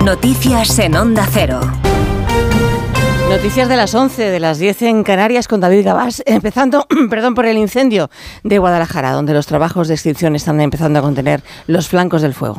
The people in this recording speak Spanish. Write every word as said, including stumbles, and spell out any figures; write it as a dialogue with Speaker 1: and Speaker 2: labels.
Speaker 1: Noticias en Onda Cero.
Speaker 2: Noticias de las once, de las diez en Canarias con David Gabás, empezando perdón, por el incendio de Guadalajara, donde los trabajos de extinción están empezando a contener los flancos del fuego.